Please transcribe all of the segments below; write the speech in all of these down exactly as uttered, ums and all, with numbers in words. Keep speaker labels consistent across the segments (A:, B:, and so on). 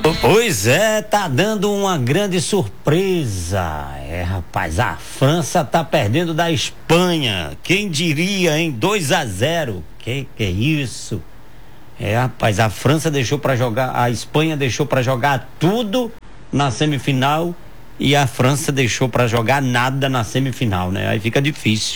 A: Pois é, tá dando uma grande surpresa. É, rapaz, a França tá perdendo da Espanha. Quem diria, hein? dois a zero. Que que é isso? É, rapaz, a França deixou pra jogar, a Espanha deixou pra jogar tudo na semifinal e a França deixou pra jogar nada na semifinal, né? Aí fica difícil.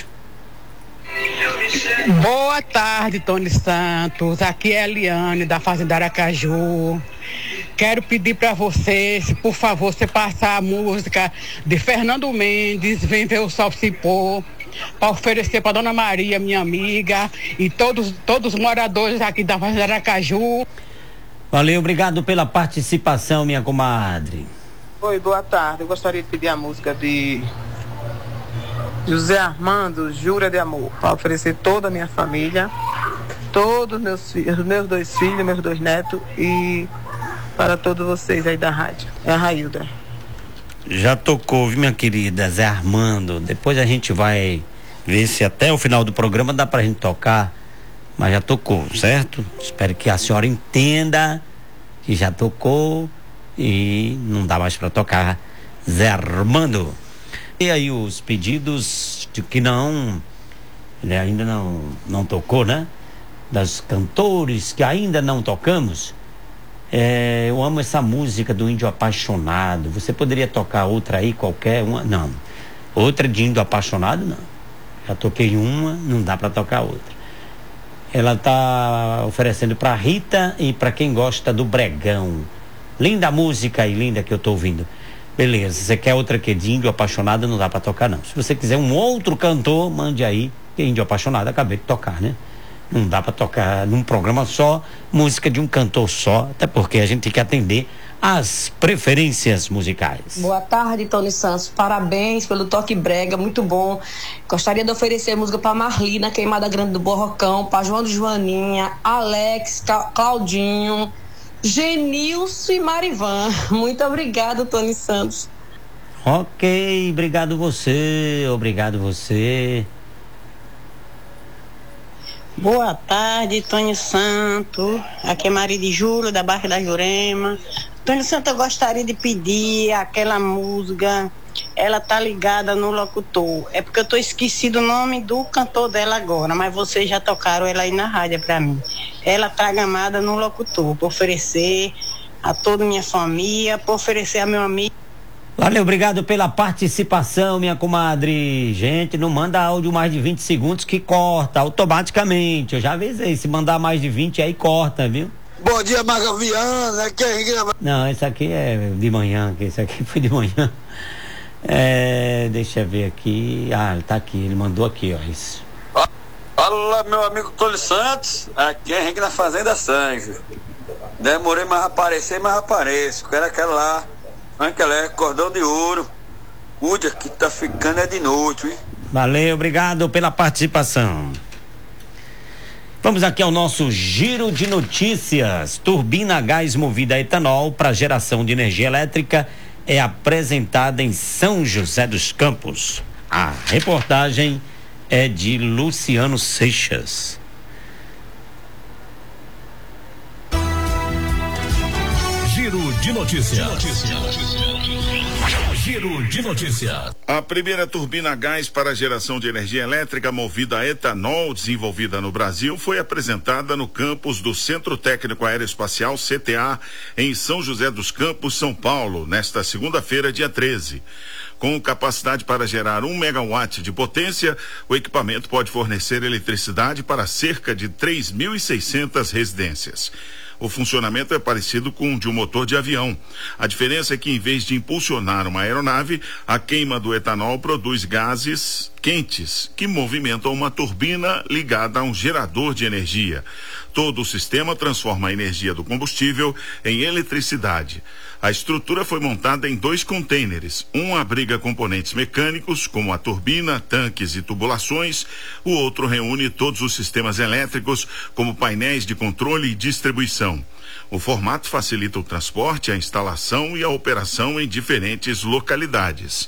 B: Boa tarde, Tony Santos. Aqui é a Eliane, da Fazenda Aracaju. Quero pedir para você, se por favor, você passar a música de Fernando Mendes, Vem Ver o Sol Se Pôr, para oferecer para Dona Maria, minha amiga, e todos, todos os moradores aqui da Fazenda Aracaju.
A: Valeu, obrigado pela participação, minha comadre.
C: Oi, boa tarde. Eu gostaria de pedir a música de José Armando, Jura de Amor, para oferecer toda a minha família, todos meus filhos, meus dois filhos, meus dois netos e para todos vocês aí da rádio. É a Railda.
A: Já tocou, viu, minha querida? Zé Armando. Depois a gente vai ver se até o final do programa dá pra gente tocar, mas já tocou, certo? Espero que a senhora entenda que já tocou e não dá mais pra tocar Zé Armando. E aí os pedidos de que não, né, ainda não, não tocou, né? Das cantores que ainda não tocamos. É, eu amo essa música do Índio Apaixonado. Você poderia tocar outra aí, qualquer uma? Não. Outra de Índio Apaixonado, não. Já toquei uma, não dá pra tocar outra. Ela tá oferecendo pra Rita e pra quem gosta do Bregão. Linda música aí, linda que eu tô ouvindo. Beleza, se você quer outra que de Índio Apaixonado, não dá pra tocar, não. Se você quiser um outro cantor, mande aí, que Índio Apaixonado acabei de tocar, né? Não dá pra tocar num programa só, música de um cantor só, até porque a gente tem que atender às preferências musicais.
D: Boa tarde, Tony Santos. Parabéns pelo toque brega, muito bom. Gostaria de oferecer música pra Marli, na Queimada Grande do Borrocão, pra João de Joaninha, Alex, Claudinho, Genilson e Marivan. Muito obrigado, Tony Santos.
A: Ok, obrigado você, obrigado você.
E: Boa tarde, Tony Santos. Aqui é Maria de Júlio, da Barra da Jurema. Tony Santos, eu gostaria de pedir aquela música, ela tá ligada no locutor. É porque eu tô esquecido o nome do cantor dela agora, mas vocês já tocaram ela aí na rádio pra mim. Ela tá gamada no locutor, pra oferecer a toda a minha família, pra oferecer a meu amigo.
A: Valeu, obrigado pela participação, minha comadre. Gente, não manda áudio mais de vinte segundos que corta automaticamente. Eu já avisei, se mandar mais de vinte aí corta, viu?
F: Bom dia, Magaviana. Quem...
A: Não, esse aqui é de manhã, que esse aqui foi de manhã. É, deixa eu ver aqui. Ah, ele tá aqui, ele mandou aqui, ó, isso.
G: Fala, meu amigo Tony Santos. Aqui é Henrique na Fazenda Sangue. Demorei, mas aparecer, mas apareço. Quero aquela lá. Aquela é cordão de ouro. Cuida que tá ficando é de noite, hein?
A: Valeu, obrigado pela participação. Vamos aqui ao nosso giro de notícias. Turbina a gás movida a etanol para geração de energia elétrica é apresentada em São José dos Campos. A reportagem é de Luciano Seixas.
H: Giro de notícias. Giro de notícias.
I: A primeira turbina a gás para geração de energia elétrica movida a etanol desenvolvida no Brasil foi apresentada no campus do Centro Técnico Aeroespacial C T A em São José dos Campos, São Paulo, nesta segunda-feira, dia treze. Com capacidade para gerar um megawatt de potência, o equipamento pode fornecer eletricidade para cerca de três mil e seiscentas residências. O funcionamento é parecido com o de um motor de avião. A diferença é que, em vez de impulsionar uma aeronave, a queima do etanol produz gases quentes que movimentam uma turbina ligada a um gerador de energia. Todo o sistema transforma a energia do combustível em eletricidade. A estrutura foi montada em dois contêineres. Um abriga componentes mecânicos, como a turbina, tanques e tubulações. O outro reúne todos os sistemas elétricos, como painéis de controle e distribuição. O formato facilita o transporte, a instalação e a operação em diferentes localidades.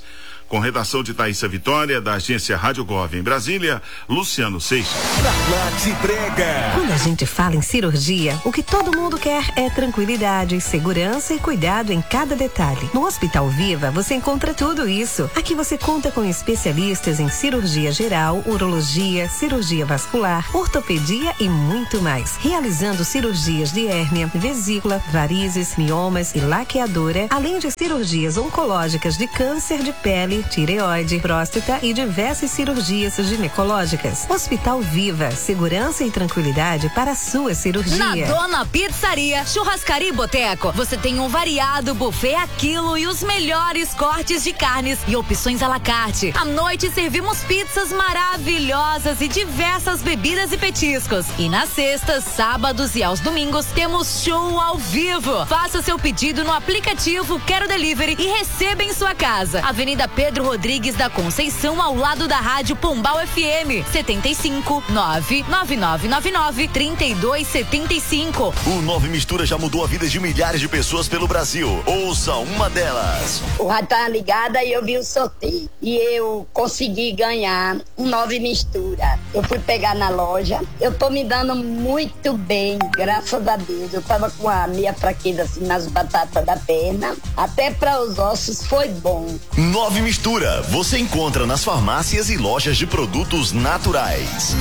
I: Com redação de Thaísa Vitória, da agência Rádio Gov em Brasília, Luciano Seixas.
J: Nath Brega.
K: Quando a gente fala em cirurgia, o que todo mundo quer é tranquilidade, segurança e cuidado em cada detalhe. No Hospital Viva, você encontra tudo isso. Aqui você conta com especialistas em cirurgia geral, urologia, cirurgia vascular, ortopedia e muito mais. Realizando cirurgias de hérnia, vesícula, varizes, miomas e laqueadura, além de cirurgias oncológicas de câncer de pele, tireoide, próstata e diversas cirurgias ginecológicas. Hospital Viva, segurança e tranquilidade para a sua cirurgia.
L: Na Dona Pizzaria, Churrascaria e Boteco, você tem um variado buffet a quilo e os melhores cortes de carnes e opções à la carte. À noite servimos pizzas maravilhosas e diversas bebidas e petiscos. E nas sextas, sábados e aos domingos temos show ao vivo. Faça seu pedido no aplicativo Quero Delivery e receba em sua casa. Avenida Pedro Rodrigues da Conceição, ao lado da Rádio Pombal F M. setenta e cinco, nove nove nove nove nove, trinta e dois setenta e cinco.
J: O Nove Mistura já mudou a vida de milhares de pessoas pelo Brasil. Ouça uma delas.
M: O rádio tá ligada e eu vi o sorteio. E eu consegui ganhar um Nove Mistura. Eu fui pegar na loja. Eu tô me dando muito bem, graças a Deus. Eu tava com a minha fraqueza assim nas batatas da perna. Até para os ossos foi bom.
J: Nove Mistura. Você encontra nas farmácias e lojas de produtos naturais.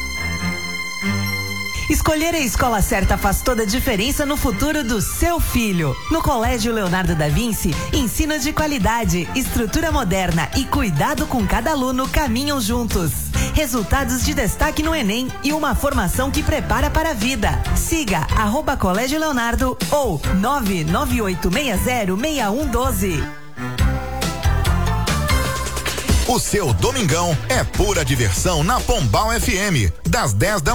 N: Escolher a escola certa faz toda a diferença no futuro do seu filho. No Colégio Leonardo da Vinci, ensino de qualidade, estrutura moderna e cuidado com cada aluno caminham juntos. Resultados de destaque no Enem e uma formação que prepara para a vida. Siga arroba Colégio Leonardo ou nove nove oito seis zero seis um um doze.
O: O seu domingão é pura diversão na Pombal F M, das dez da